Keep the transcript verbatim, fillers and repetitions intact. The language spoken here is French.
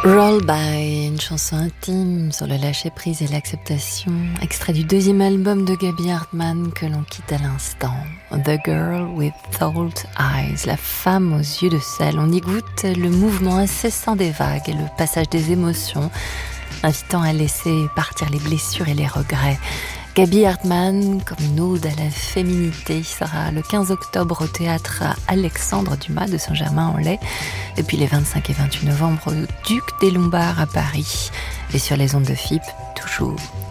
Roll-by, une chanson intime sur le lâcher-prise et l'acceptation, extrait du deuxième album de Gaby Hartmann que l'on quitte à l'instant. The Girl with Salt Eyes, la femme aux yeux de sel. On y goûte le mouvement incessant des vagues et le passage des émotions, invitant à laisser partir les blessures et les regrets. Gaby Hartmann, comme une ode à la féminité, sera le quinze octobre au théâtre Alexandre Dumas de Saint-Germain-en-Laye, et puis les vingt-cinq et vingt-huit novembre au Duc des Lombards à Paris, et sur les ondes de F I P, toujours.